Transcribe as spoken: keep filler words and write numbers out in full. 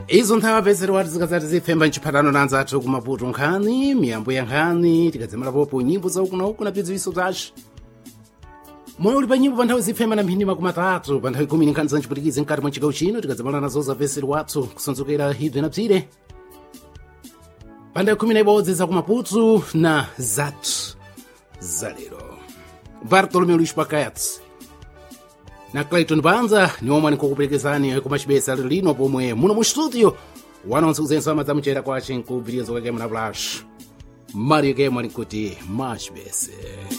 izo nthawi apezero wati zikadzati zifemba mchiphatano na anzathu kumaputo nkhani miyambo ya nkhani tikadzamalapopo nyimbo zaukunauku na bzidziwiso zace moyo uli pa nyimbo pa nthawi zifemba na mphindi makumi atatu pa nthawi khumi ni nkhani zanchiputikizi mkati mwa chigawo chino tikadzamala nazo zapezero wathu kusonzokera hidwe na psire pa nthawi khumi na ibodzi za kumaputo na zathu zalero bartolomeu luis pacayats na Clayton Banza ni omwe anikukuperekezani kumachibesa lero lino pomwe muno mu studio wanonse kuzenso amadzamuchera kwace nkubvirizo kwake muna Flash Mario Game anikuti machibese.